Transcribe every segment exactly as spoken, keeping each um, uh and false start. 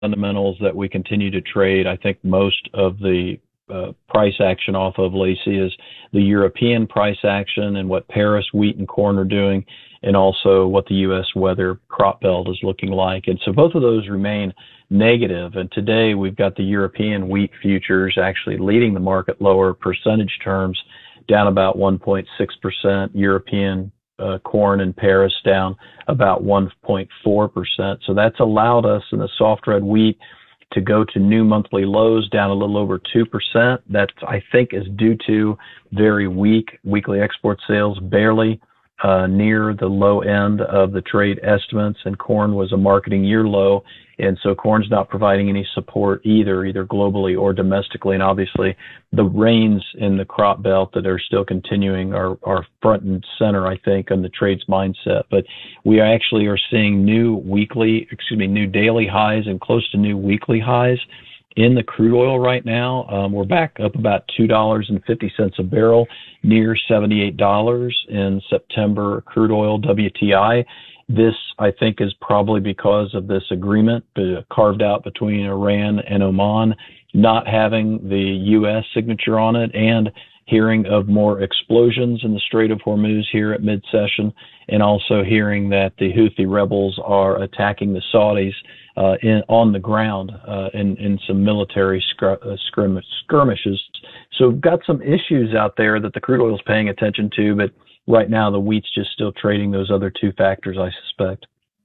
fundamentals that we continue to trade. I think most of the uh, price action off of, Lacey, is the European price action and what Paris wheat and corn are doing, and also what the U S weather crop belt is looking like. And so both of those remain negative. And today we've got the European wheat futures actually leading the market lower percentage terms, down about one point six percent. European uh, corn in Paris down about one point four percent. So that's allowed us in the soft red wheat to go to new monthly lows, down a little over two percent. That, I think, is due to very weak weekly export sales, barely uh, near the low end of the trade estimates, and corn was a marketing year low. And so corn's not providing any support either, either globally or domestically. And obviously the rains in the crop belt that are still continuing are, are front and center, I think, on the trade's mindset. But we actually are seeing new weekly, excuse me, new daily highs and close to new weekly highs in the crude oil right now. Um, we're back up about two dollars and fifty cents a barrel, near seventy-eight dollars in September crude oil W T I. This, I think, is probably because of this agreement uh, carved out between Iran and Oman, not having the U S signature on it, and hearing of more explosions in the Strait of Hormuz here at mid-session, and also hearing that the Houthi rebels are attacking the Saudis uh, in, on the ground uh, in, in some military scr- uh, skirmish, skirmishes. So we've got some issues out there that the crude oil is paying attention to, but right now the wheat's just still trading those other two factors, I suspect.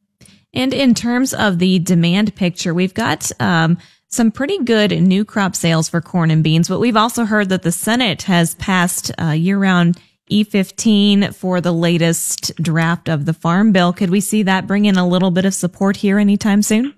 And in terms of the demand picture, we've got um, some pretty good new crop sales for corn and beans, but we've also heard that the Senate has passed uh, year-round E fifteen for the latest draft of the Farm Bill. Could we see that bring in a little bit of support here anytime soon?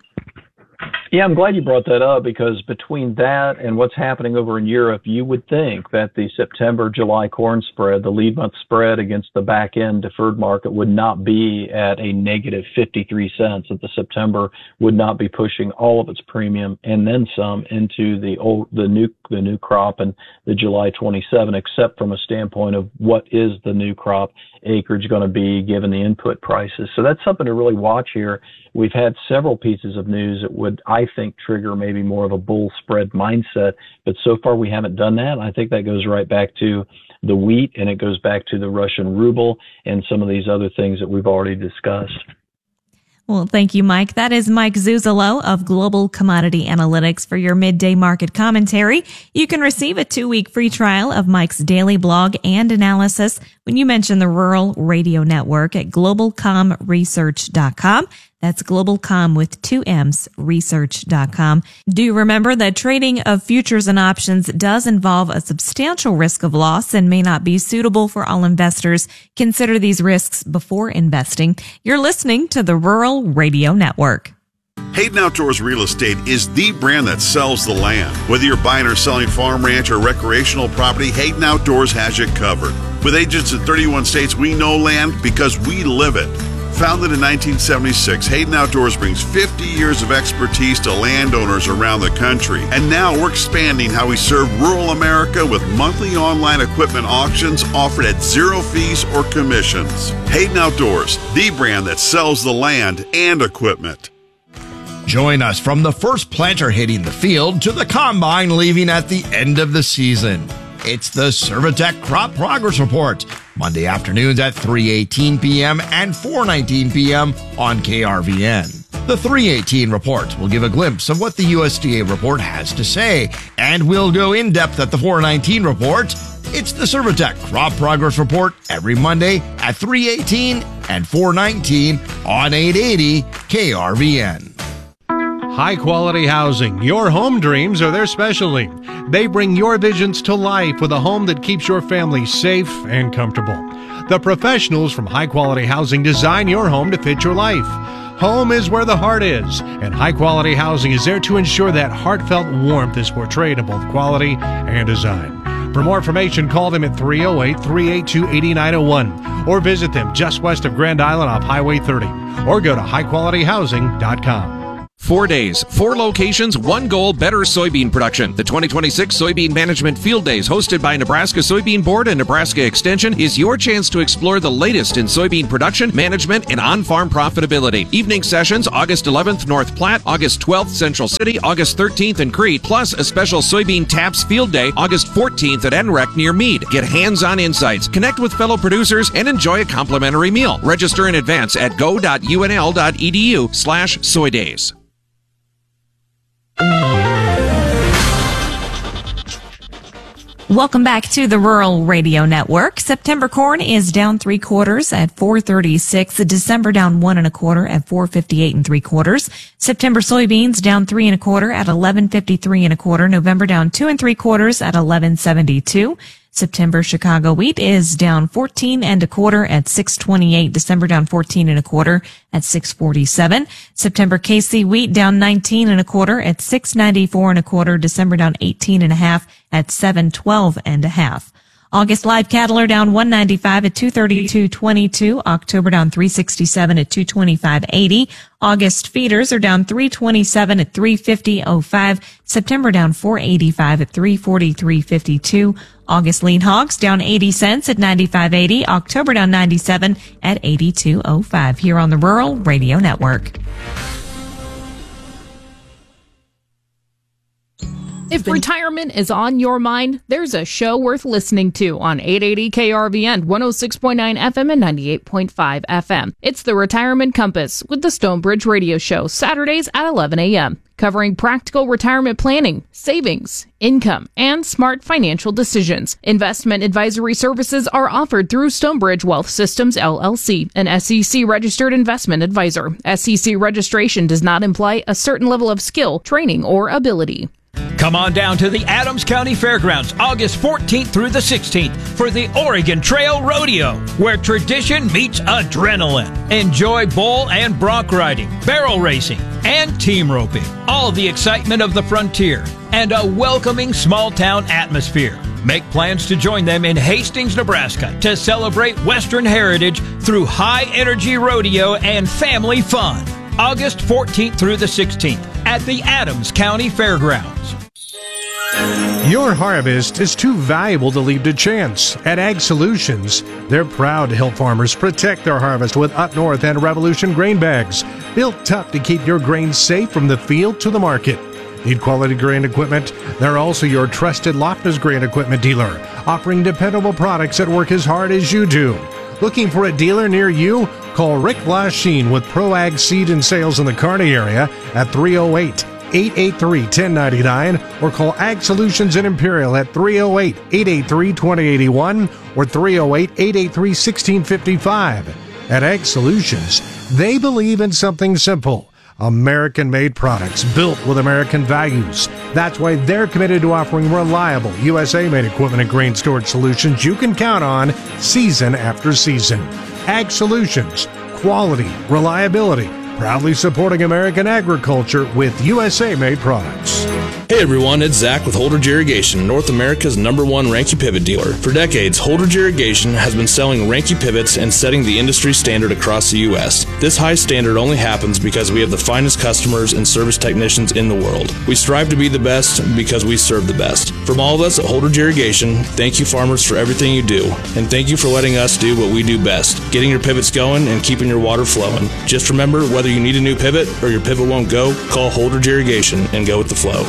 Yeah, I'm glad you brought that up, because between that and what's happening over in Europe, you would think that the September-July corn spread, the lead month spread against the back-end deferred market, would not be at a negative fifty-three cents, that the September would not be pushing all of its premium and then some into the old, the new, the new crop and the July twenty-seven, except from a standpoint of what is the new crop acreage going to be given the input prices. So that's something to really watch here. We've had several pieces of news that would, I think, trigger maybe more of a bull spread mindset, but so far we haven't done that. I think that goes right back to the wheat, and it goes back to the Russian ruble and some of these other things that we've already discussed. Well, thank you, Mike. That is Mike Zuzolo of Global Commodity Analytics for your midday market commentary. You can receive a two-week free trial of Mike's daily blog and analysis when you mention the Rural Radio Network at global com research dot com. That's GlobalCom with two M's, research dot com. Do remember that trading of futures and options does involve a substantial risk of loss and may not be suitable for all investors. Consider these risks before investing. You're listening to the Rural Radio Network. Hayden Outdoors Real Estate is the brand that sells the land. Whether you're buying or selling farm, ranch, or recreational property, Hayden Outdoors has you covered. With agents in thirty-one states, we know land because we live it. Founded in nineteen seventy-six, Hayden Outdoors brings fifty years of expertise to landowners around the country. And now we're expanding how we serve rural America with monthly online equipment auctions offered at zero fees or commissions. Hayden Outdoors, the brand that sells the land and equipment. Join us from the first planter hitting the field to the combine leaving at the end of the season. It's the Servitec Crop Progress Report, Monday afternoons at three eighteen p.m. and four nineteen p.m. on K R V N. The three eighteen report will give a glimpse of what the U S D A report has to say, and we'll go in depth at the four nineteen report. It's the Servitec Crop Progress Report every Monday at three eighteen and four nineteen on eight eighty K R V N. High-quality housing. Your home dreams are their specialty. They bring your visions to life with a home that keeps your family safe and comfortable. The professionals from High Quality Housing design your home to fit your life. Home is where the heart is, and High Quality Housing is there to ensure that heartfelt warmth is portrayed in both quality and design. For more information, call them at three oh eight, three eight two, eight nine oh one or visit them just west of Grand Island off Highway thirty, or go to high quality housing dot com. Four days, four locations, one goal, better soybean production. The twenty twenty-six Soybean Management Field Days, hosted by Nebraska Soybean Board and Nebraska Extension, is your chance to explore the latest in soybean production, management, and on-farm profitability. Evening sessions, August eleventh, North Platte, August twelfth, Central City, August thirteenth in Crete, plus a special Soybean Taps Field Day, August fourteenth at N R E C near Meade. Get hands-on insights, connect with fellow producers, and enjoy a complimentary meal. Register in advance at go.unl.edu slash soydays. Welcome back to the Rural Radio Network. September corn is down three quarters at four thirty-six. December down one and a quarter at four fifty-eight and three quarters. September soybeans down three and a quarter at eleven fifty-three and a quarter. November down two and three quarters at eleven seventy-two. September Chicago wheat is down fourteen and a quarter at six twenty-eight. December down fourteen and a quarter at six forty-seven. September K C wheat down nineteen and a quarter at six ninety-four and a quarter. December down eighteen and a half at seven twelve and a half. August live cattle are down one ninety-five at two thirty-two twenty-two. October down three sixty-seven at two twenty-five eighty. August feeders are down three twenty-seven at three fifty oh five. September down four eighty-five at three forty-three fifty-two. August lean hogs down eighty cents at ninety-five eighty. October down ninety-seven at eighty-two oh five. Here on the Rural Radio Network. If retirement is on your mind, there's a show worth listening to on eight eighty K R V N, one oh six point nine F M and ninety-eight point five F M. It's the Retirement Compass with the Stonebridge Radio Show, Saturdays at eleven a.m., covering practical retirement planning, savings, income, and smart financial decisions. Investment advisory services are offered through Stonebridge Wealth Systems, L L C, an S E C-registered investment advisor. S E C registration does not imply a certain level of skill, training, or ability. Come on down to the Adams County Fairgrounds August fourteenth through the sixteenth for the Oregon Trail Rodeo, where tradition meets adrenaline. Enjoy bull and bronc riding, barrel racing, and team roping. All the excitement of the frontier and a welcoming small-town atmosphere. Make plans to join them in Hastings, Nebraska to celebrate Western heritage through high-energy rodeo and family fun. August fourteenth through the sixteenth at the Adams County Fairgrounds. Your harvest is too valuable to leave to chance. At Ag Solutions, they're proud to help farmers protect their harvest with Up North and Revolution grain bags, built tough to keep your grain safe from the field to the market. Need quality grain equipment? They're also your trusted Loftus grain equipment dealer, offering dependable products that work as hard as you do. Looking for a dealer near you? Call Rick Blanchine with Pro Ag Seed and Sales in the Kearney area at three oh eight, eight eight three, one oh nine nine or call Ag Solutions in Imperial at three oh eight, eight eight three, two oh eight one or three oh eight, eight eight three, one six five five. At Ag Solutions, they believe in something simple: American-made products built with American values. That's why they're committed to offering reliable U S A-made equipment and grain storage solutions you can count on season after season. Ag Solutions, quality, reliability, proudly supporting American agriculture with U S A-made products. Hey everyone, it's Zach with Holdridge Irrigation, North America's number one Ranke pivot dealer. For decades, Holdridge Irrigation has been selling Ranke pivots and setting the industry standard across the U S. This high standard only happens because we have the finest customers and service technicians in the world. We strive to be the best because we serve the best. From all of us at Holdridge Irrigation, thank you farmers for everything you do, and thank you for letting us do what we do best, getting your pivots going and keeping your water flowing. Just remember, whether you need a new pivot or your pivot won't go, call Holdridge Irrigation and go with the flow.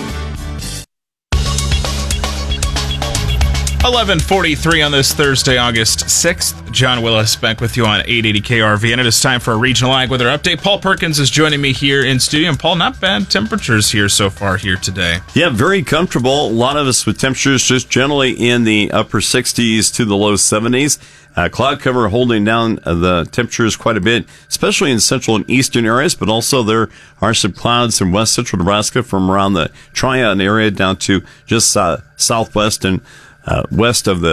eleven forty-three on this Thursday, August sixth. John Willis back with you on eight eighty K R V, and it is time for a regional ag weather update. Paul Perkins is joining me here in studio. And Paul, not bad temperatures here so far here today. Yeah, very comfortable. A lot of us with temperatures just generally in the upper sixties to the low seventies. Uh, cloud cover holding down uh, the temperatures quite a bit, especially in central and eastern areas, but also there are some clouds in west central Nebraska from around the Tryon area down to just uh, southwest and Uh, west of the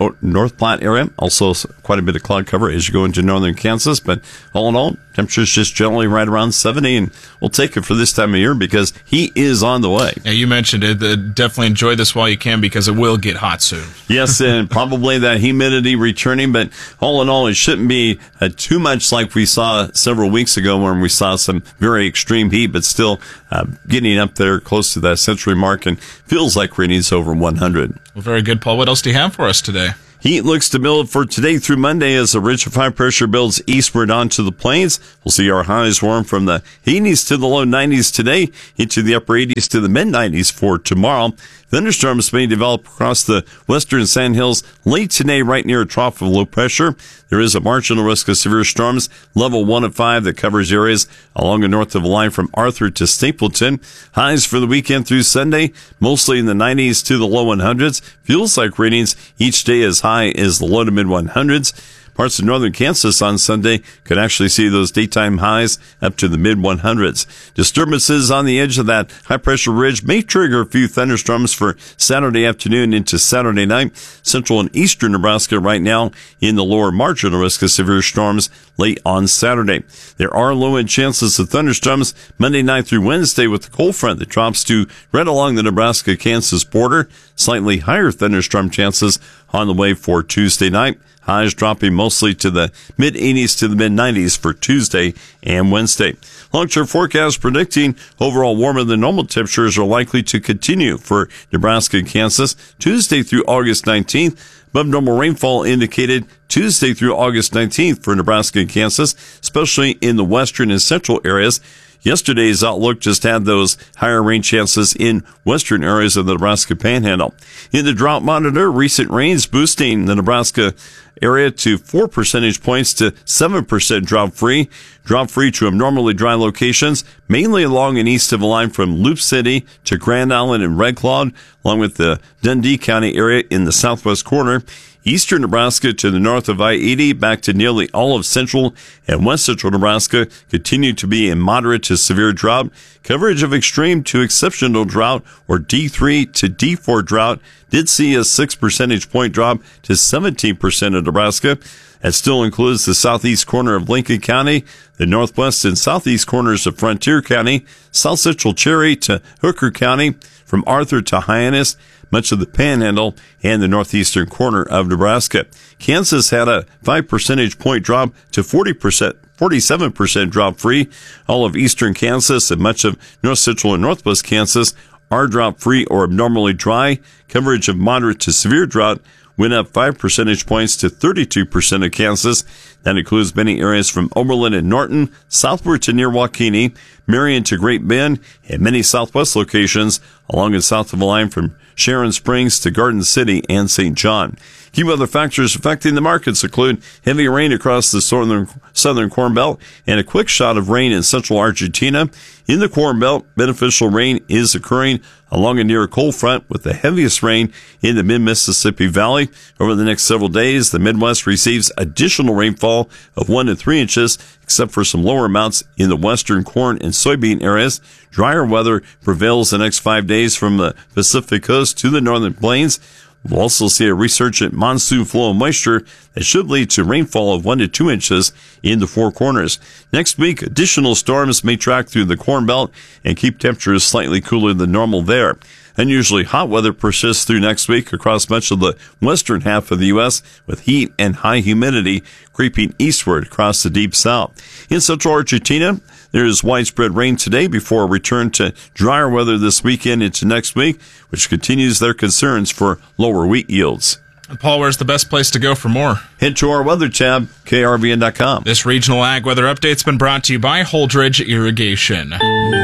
North Platte area. Also quite a bit of cloud cover as you go into northern Kansas. But all in all, temperatures just generally right around seventy, and we'll take it for this time of year because heat is on the way. Yeah, you mentioned it. Uh, definitely enjoy this while you can because it will get hot soon. Yes, and probably that humidity returning. But all in all, it shouldn't be uh, too much like we saw several weeks ago when we saw some very extreme heat, but still uh, getting up there close to that century mark and feels like readings over one hundred. Well, very good, Paul. What else do you have for us today? Heat looks to build for today through Monday as a ridge of high pressure builds eastward onto the plains. We'll see our highs warm from the eighties to the low nineties today, into the upper eighties to the mid nineties for tomorrow. Thunderstorms may develop across the western Sandhills late today, right near a trough of low pressure. There is a marginal risk of severe storms, level one of five, that covers areas along the north of the line from Arthur to Stapleton. Highs for the weekend through Sunday, mostly in the nineties to the low one hundreds. Feels like readings each day as high as the low to mid one hundreds. Parts of northern Kansas on Sunday could actually see those daytime highs up to the mid one hundreds. Disturbances on the edge of that high-pressure ridge may trigger a few thunderstorms for Saturday afternoon into Saturday night. Central and eastern Nebraska right now in the lower marginal risk of severe storms late on Saturday. There are low-end chances of thunderstorms Monday night through Wednesday with the cold front that drops to right along the Nebraska-Kansas border. Slightly higher thunderstorm chances on the way for Tuesday night. Highs dropping mostly to the mid eighties to the mid nineties for Tuesday and Wednesday. Long-term forecast predicting overall warmer than normal temperatures are likely to continue for Nebraska and Kansas Tuesday through August nineteenth. Above normal rainfall indicated Tuesday through August nineteenth for Nebraska and Kansas, especially in the western and central areas. Yesterday's outlook just had those higher rain chances in western areas of the Nebraska Panhandle. In the drought monitor, recent rains boosting the Nebraska area to four percentage points to seven percent drought-free. Drought-free to abnormally dry locations, mainly along and east of the line from Loop City to Grand Island and Red Cloud, along with the Dundee County area in the southwest corner. Eastern Nebraska to the north of I eighty, back to nearly all of central and west central Nebraska continue to be in moderate to severe drought. Coverage of extreme to exceptional drought, or D three to D four drought, did see a six percentage point drop to seventeen percent of Nebraska. That still includes the southeast corner of Lincoln County, the northwest and southeast corners of Frontier County, south central Cherry to Hooker County, from Arthur to Hyannis, much of the Panhandle, and the northeastern corner of Nebraska. Kansas had a five percentage point drop to forty percent, forty-seven percent drop free. All of eastern Kansas and much of north central and northwest Kansas are drop free or abnormally dry. Coverage of moderate to severe drought went up five percentage points to thirty-two percent of Kansas. That includes many areas from Oberlin and Norton, southward to near Waukene, Marion to Great Bend, and many southwest locations along and south of the line from Sharon Springs to Garden City and Saint John. Key weather factors affecting the markets include heavy rain across the southern, southern Corn Belt and a quick shot of rain in central Argentina. In the Corn Belt, beneficial rain is occurring along and near a cold front with the heaviest rain in the mid-Mississippi Valley. Over the next several days, the Midwest receives additional rainfall of one to three inches, except for some lower amounts in the western corn and soybean areas. Drier weather prevails the next five days from the Pacific coast to the northern plains. We'll also see a resurgent monsoon flow of moisture that should lead to rainfall of one to two inches in the Four Corners. Next week, additional storms may track through the Corn Belt and keep temperatures slightly cooler than normal there. Unusually hot weather persists through next week across much of the western half of the U S, with heat and high humidity creeping eastward across the deep south. In central Argentina, there is widespread rain today before a return to drier weather this weekend into next week, which continues their concerns for lower wheat yields. And Paul, where's the best place to go for more? Head to our weather tab, K R V N dot com. This regional ag weather update's been brought to you by Holdridge Irrigation.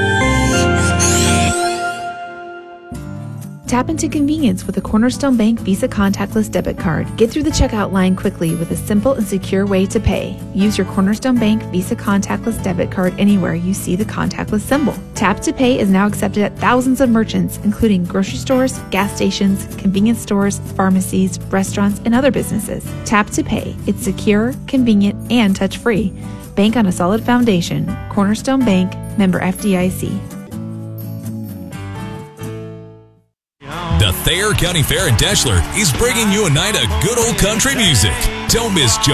Tap into convenience with a Cornerstone Bank Visa contactless debit card. Get through the checkout line quickly with a simple and secure way to pay. Use your Cornerstone Bank Visa contactless debit card anywhere you see the contactless symbol. Tap to Pay is now accepted at thousands of merchants, including grocery stores, gas stations, convenience stores, pharmacies, restaurants, and other businesses. Tap to Pay. It's secure, convenient, and touch-free. Bank on a solid foundation. Cornerstone Bank, member F D I C. The Thayer County Fair in Deshler is bringing you a night of good old country music. Don't miss